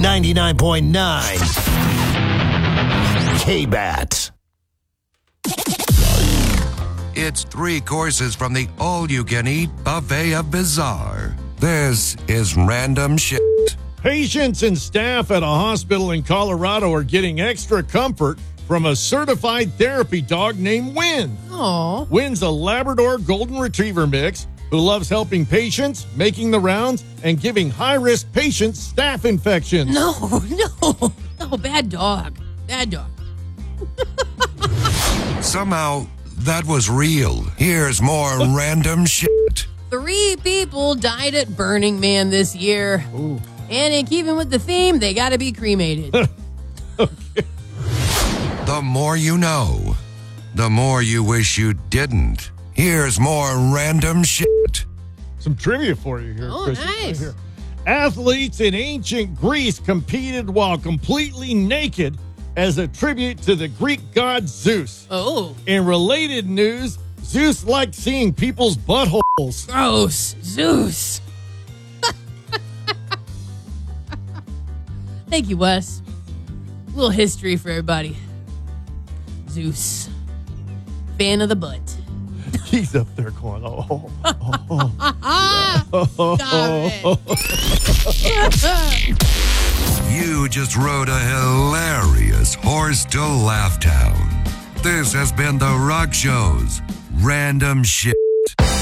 99.9 K-Bat. It's 3 courses from the all-you-can-eat buffet of bizarre. This is Random Shit. Patients and staff at a hospital in Colorado are getting extra comfort from a certified therapy dog named Win. Aww. Win's a Labrador Golden Retriever mix who loves helping patients, making the rounds, and giving high-risk patients staph infections. No, bad dog. Bad dog. Somehow, that was real. Here's more Random Shit. 3 people died at Burning Man this year. Ooh. And in keeping with the theme, they got to be cremated. The more you know, the more you wish you didn't. Here's more Random Shit. Some trivia for you here, Oh, Chris. nice. Right here. Athletes in ancient Greece competed while completely naked as a tribute to the Greek god Zeus. Oh, In related news, Zeus liked seeing people's buttholes. gross. Zeus. Thank you, Wes. A little history for everybody. Zeus. Fan of the butt. He's up there going, oh. Stop it. You just rode a hilarious horse to Laugh Town. This has been The Rock Show's Random Shit.